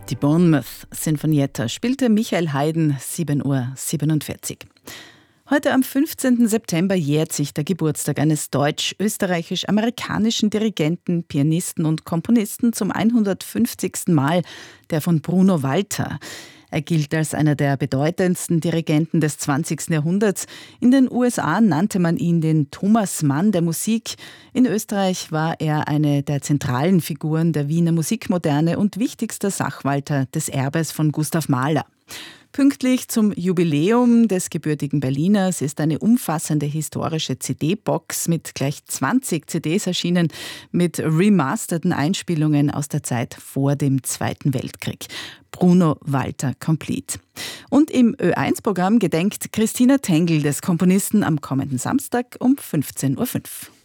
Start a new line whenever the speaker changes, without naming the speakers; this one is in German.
Die Bournemouth Sinfonietta spielte Michael Haydn, 7:47 Uhr. Heute am 15. September jährt sich der Geburtstag eines deutsch-österreichisch-amerikanischen Dirigenten, Pianisten und Komponisten zum 150. Mal, der von Bruno Walter. Er gilt als einer der bedeutendsten Dirigenten des 20. Jahrhunderts. In den USA nannte man ihn den Thomas Mann der Musik. In Österreich war er eine der zentralen Figuren der Wiener Musikmoderne und wichtigster Sachwalter des Erbes von Gustav Mahler. Pünktlich zum Jubiläum des gebürtigen Berliners ist eine umfassende historische CD-Box mit gleich 20 CDs erschienen, mit remasterten Einspielungen aus der Zeit vor dem Zweiten Weltkrieg. Bruno Walter Complete. Und im Ö1-Programm gedenkt Christina Tengl des Komponisten am kommenden Samstag um 15:05 Uhr.